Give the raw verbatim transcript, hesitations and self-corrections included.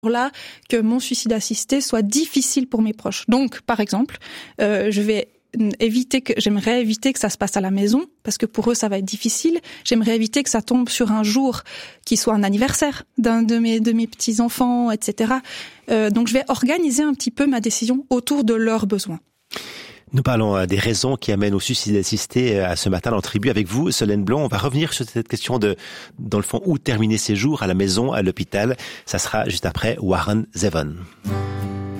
là que mon suicide assisté soit difficile pour mes proches. Donc, par exemple, euh, je vais éviter que j'aimerais éviter que ça se passe à la maison parce que pour eux ça va être difficile. J'aimerais éviter que ça tombe sur un jour qui soit un anniversaire d'un de mes de mes petits enfants, et cetera. Euh, donc, je vais organiser un petit peu ma décision autour de leurs besoins. Nous parlons des raisons qui amènent au suicide assisté à ce matin dans Tribu avec vous, Solène Blanc. On va revenir sur cette question de, dans le fond, où terminer ses jours, à la maison, à l'hôpital. Ça sera juste après Warren Zevon.